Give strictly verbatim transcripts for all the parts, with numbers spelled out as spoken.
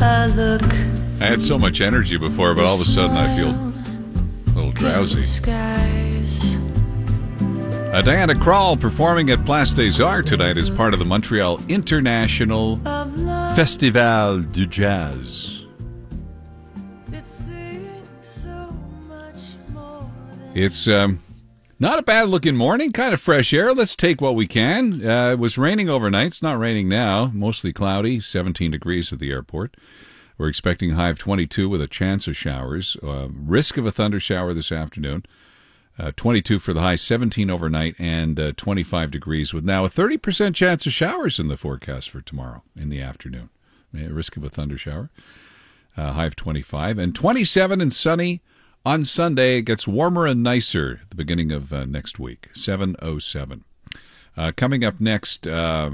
I look. I had so much energy before, but all of a sudden I feel a little drowsy. Uh, Diana Krall performing at Place des Arts tonight as part of the Montreal International Festival du Jazz. It's um, not a bad-looking morning, kind of fresh air. Let's take what we can. Uh, it was raining overnight. It's not raining now. Mostly cloudy, seventeen degrees at the airport. We're expecting a high of twenty-two with a chance of showers. Uh, risk of a thunder shower this afternoon. Uh, twenty-two for the high, seventeen overnight, and uh, twenty-five degrees with now a thirty percent chance of showers in the forecast for tomorrow in the afternoon. A risk of a thunder shower. Uh, high of twenty-five and twenty-seven and sunny on Sunday. It gets warmer and nicer at the beginning of uh, next week. seven oh seven. Uh, coming up next, uh,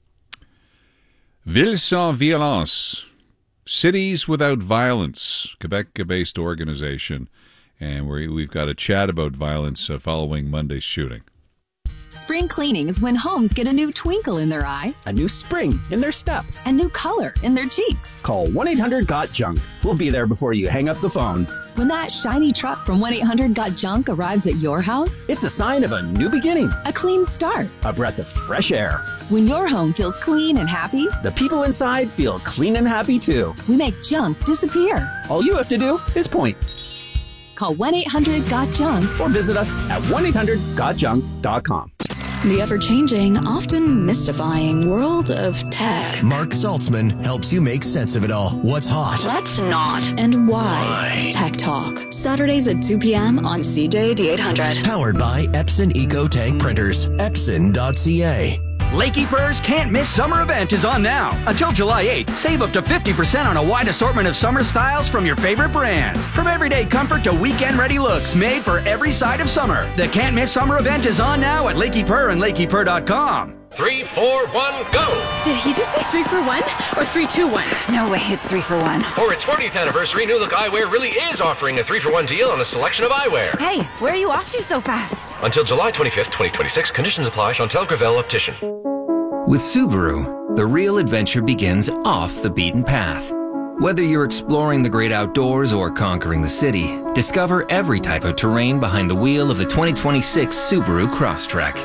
Ville Sans Violence, Cities Without Violence, Quebec-based organization. And we're, we've got a chat about violence uh, following Monday's shooting. Spring cleaning is when homes get a new twinkle in their eye, a new spring in their step, a new color in their cheeks. Call one eight hundred got junk. We'll be there before you hang up the phone. When that shiny truck from one eight hundred got junk arrives at your house, it's a sign of a new beginning, a clean start, a breath of fresh air. When your home feels clean and happy, the people inside feel clean and happy too. We make junk disappear. All you have to do is point. Call one eight hundred got junk or visit us at one eight hundred got junk dot com. The ever-changing, often mystifying world of tech. Mark Saltzman helps you make sense of it all. What's hot? What's not? And why? why? Tech Talk. Saturdays at two p.m. on C J A D eight hundred. Powered by Epson EcoTank Printers. Epson dot c a. Lakey-Per's Can't Miss Summer event is on now. Until July eighth, save up to fifty percent on a wide assortment of summer styles from your favorite brands. From everyday comfort to weekend-ready looks made for every side of summer. The Can't Miss Summer event is on now at Lakey-Per and Lakey Per dot com. Three, four, one, go! Did he just say three for one or three, two, one? No way, it's three for one. For its fortieth anniversary, New Look Eyewear really is offering a three for one deal on a selection of eyewear. Hey, where are you off to so fast? Until July twenty-fifth, twenty twenty-six. Conditions apply. Chantel Gravel, Optician. With Subaru, the real adventure begins off the beaten path. Whether you're exploring the great outdoors or conquering the city, discover every type of terrain behind the wheel of the twenty twenty-six Subaru Crosstrek.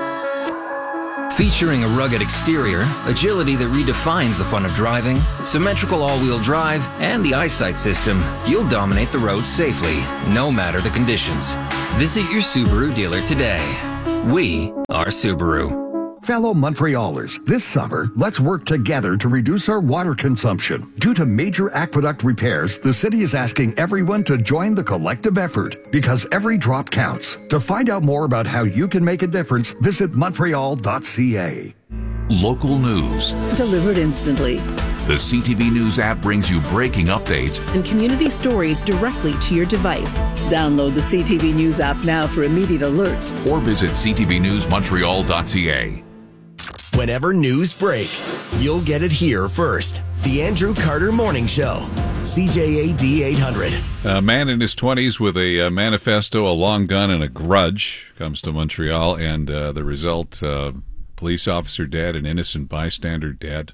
Featuring a rugged exterior, agility that redefines the fun of driving, symmetrical all-wheel drive, and the eyesight system, you'll dominate the road safely, no matter the conditions. Visit your Subaru dealer today. We are Subaru. Fellow Montrealers, this summer, let's work together to reduce our water consumption. Due to major aqueduct repairs, the city is asking everyone to join the collective effort because every drop counts. To find out more about how you can make a difference, visit montreal dot c a. Local news. Delivered instantly. The C T V News app brings you breaking updates and community stories directly to your device. Download the C T V News app now for immediate alerts. Or visit c t v news montreal dot c a. Whenever news breaks, you'll get it here first. The Andrew Carter Morning Show. C J A D eight hundred. A man in his twenties with a, a manifesto, a long gun, and a grudge comes to Montreal, and uh, the result, uh, police officer dead, an innocent bystander dead.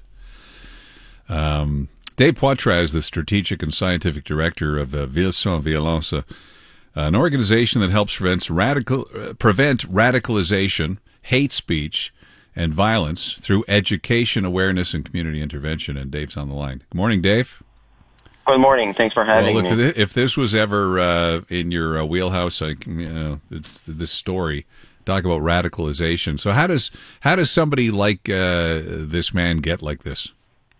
Um, Dave Poitras is the strategic and scientific director of uh, Ville Sans Violence, uh, an organization that helps prevent, radical, uh, prevent radicalization, hate speech, and violence through education, awareness, and community intervention. And Dave's on the line. Good morning, Dave. Good morning. Thanks for having well, if, me. If this was ever uh, in your uh, wheelhouse, like, you know, it's this story. Talk about radicalization. So how does how does somebody like uh, this man get like this?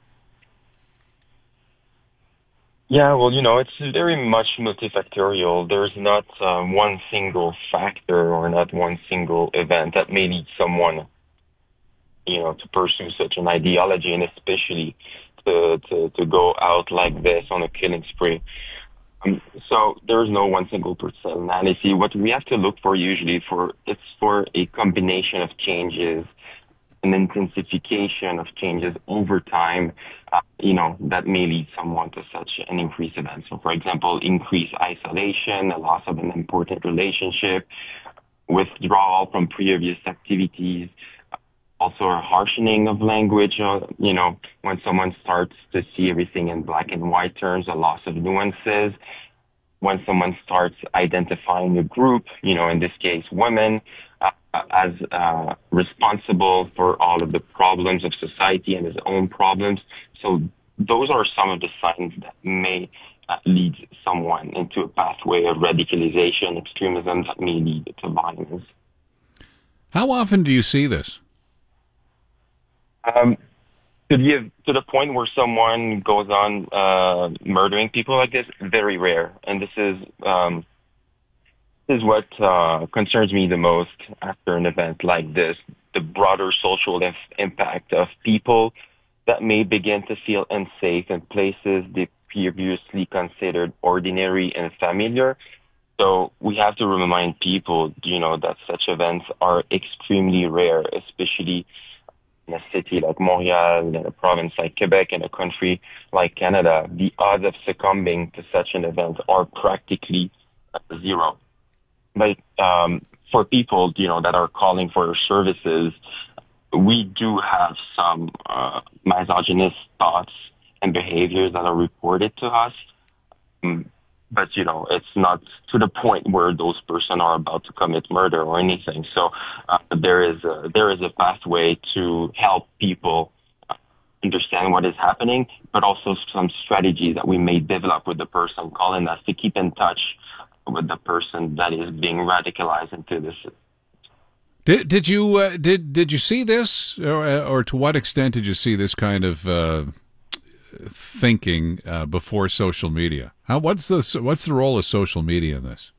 Yeah, well, you know, it's very much multifactorial. There's not uh, one single factor or not one single event that may lead someone, you know, to pursue such an ideology, and especially to, to, to go out like this on a killing spree. Um, so there's no one single personality. What we have to look for usually for, it's for a combination of changes, an intensification of changes over time, uh, you know, that may lead someone to such an increased event. So, for example, increased isolation, a loss of an important relationship, withdrawal from previous activities, also a harshening of language. Uh, you know, when someone starts to see everything in black and white terms, a loss of nuances. When someone starts identifying a group, you know, in this case, women, uh, as uh, responsible for all of the problems of society and his own problems. So those are some of the signs that may uh, lead someone into a pathway of radicalization, extremism that may lead to violence. How often do you see this? Um, to the to the point where someone goes on uh, murdering people like this, very rare. And this is um, this is what uh, concerns me the most after an event like this: the broader social inf- impact of people that may begin to feel unsafe in places they previously considered ordinary and familiar. So we have to remind people, you know, that such events are extremely rare, especially in a city like Montreal, in a province like Quebec, in a country like Canada. The odds of succumbing to such an event are practically zero. But um, for people, you know, that are calling for services, we do have some uh, misogynist thoughts and behaviors that are reported to us. Um, But, you know, it's not to the point where those persons are about to commit murder or anything. So uh, there is a, there is a pathway to help people understand what is happening, but also some strategies that we may develop with the person calling us to keep in touch with the person that is being radicalized into this. Did did you uh, did did you see this, or, or to what extent did you see this kind of uh, thinking uh, before social media? How what's the what's the role of social media in this?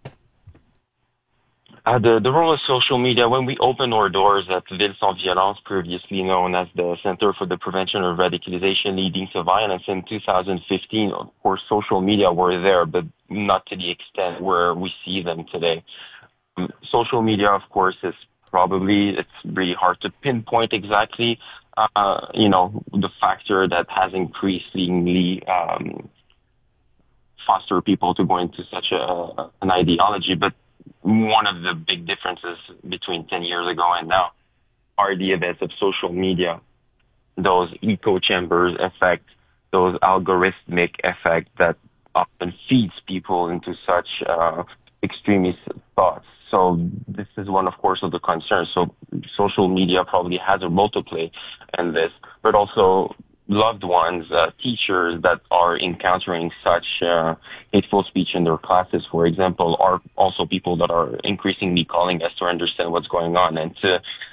Uh, the, the role of social media, when we opened our doors at Ville Sans Violence, previously known as the Center for the Prevention of Radicalization Leading to Violence, in two thousand fifteen, of course, social media were there, but not to the extent where we see them today. Um, social media, of course, is probably, it's really hard to pinpoint exactly, uh, you know, the factor that has increasingly um, fostered people to go into such a, an ideology, but one of the big differences between ten years ago and now are the events of social media, those echo chambers effect, those algorithmic effect that often feeds people into such uh, extremist thoughts. So this is one, of course, of the concerns. So social media probably has a role to play in this, but also loved ones, uh, teachers that are encountering such uh, hateful speech in their classes, for example, are also people that are increasingly calling us to understand what's going on and to